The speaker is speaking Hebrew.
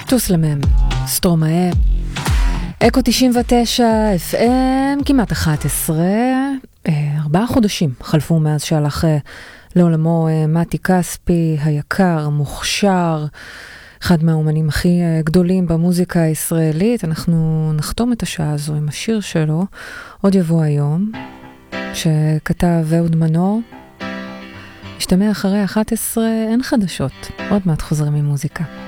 תוסלמם, סטרומאה, אקו 99, FM, כמעט 11, 4 חודשים חלפו מאז שהלך לעולמו מתי כספי, היקר, מוכשר, אחד מהאומנים הכי גדולים במוזיקה הישראלית. אנחנו נחתום את השעה הזו עם השיר שלו, עוד יבוא היום, שכתב אהוד מנור. משתמע אחרי 11, אין חדשות, עוד מעט חוזרים עם מוזיקה.